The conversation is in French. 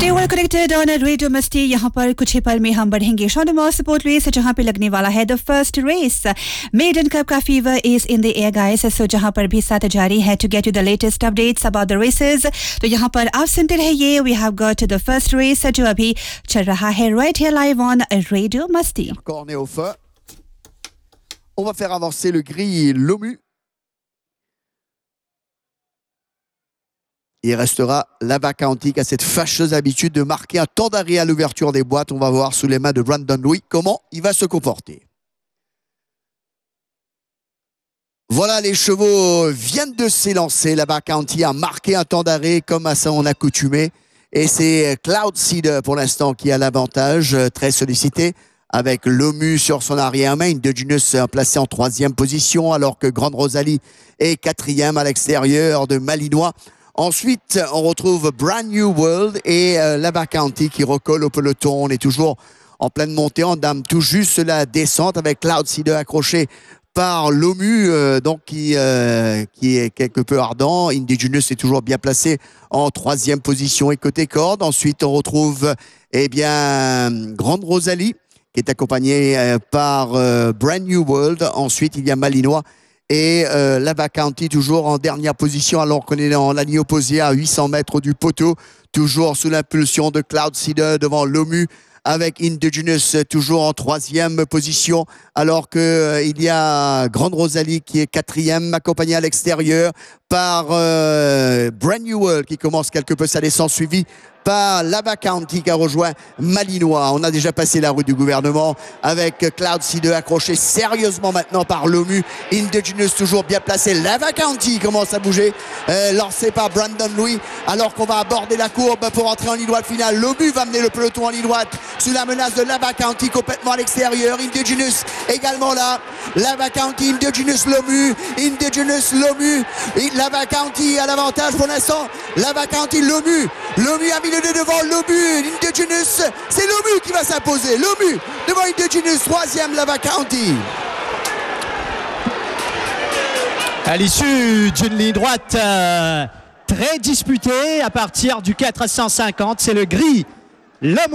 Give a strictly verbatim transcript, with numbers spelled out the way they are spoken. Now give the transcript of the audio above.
You are connected on Radio Masti. यहाँ पर कुछ ही पल में हम बढ़ेंगे Shalimar Sport Race जहाँ पे लगने वाला है the first race. Maiden Cup का fever is in the air guys. So जहाँ पर भी साथ जारी है to get you the latest updates about the races. तो यहाँ पर आप सुनते रहिए. We have got the first race जो अभी चल रहा है right here live on Radio Masti. Cornet au feu. On va faire avancer le gris Lomu. Il restera Lava County qui a cette fâcheuse habitude de marquer un temps d'arrêt à l'ouverture des boîtes. On va voir sous les mains de Brandon Louis comment il va se comporter. Voilà, les chevaux viennent de s'élancer. Lava County a marqué un temps d'arrêt comme à son accoutumé. Et c'est Cloud Seeder pour l'instant qui a l'avantage, très sollicité, avec Lomu sur son arrière-main. Indigenous placé en troisième position alors que Grande Rosalie est quatrième à l'extérieur de Malinois. Ensuite, on retrouve Brand New World et euh, Lava County qui recolle au peloton. On est toujours en pleine montée, on dame tout juste la descente avec Cloud Seeder accroché par Lomu, euh, donc qui, euh, qui est quelque peu ardent. Indigenous est toujours bien placé en troisième position et côté corde. Ensuite, on retrouve eh bien, Grande Rosalie qui est accompagnée euh, par euh, Brand New World. Ensuite, il y a Malinois. Et euh, Lava County toujours en dernière position alors qu'on est en la ligne opposée à huit cents mètres du poteau, toujours sous l'impulsion de Cloud Seeder devant Lomu avec Indigenous toujours en troisième position alors qu'il euh, y a Grande Rosalie qui est quatrième accompagné à l'extérieur par euh, Brand New World qui commence quelque peu sa descente suivi par Lava County qui a rejoint Malinois. On a déjà passé la rue du gouvernement avec Cloud Seeder accroché sérieusement maintenant par Lomu. Indigenous toujours bien placé. Lava County commence à bouger, euh, lancé par Brandon Louis alors qu'on va aborder la courbe pour entrer en ligne droite finale. Lomu va mener le peloton en ligne droite sous la menace de Lava County complètement à l'extérieur. Indigenous également là. Lava County, Indigenous, Lomu. Indigenous, Lomu. Lava County à l'avantage pour l'instant. Lava County, Lomu. Lomu a mis le deux devant Lomu. Indigenous, c'est Lomu qui va s'imposer. Lomu devant Indigenous, troisième Lava County. À l'issue d'une ligne droite euh, très disputée à partir du quatre à cent cinquante, c'est le gris Lomu.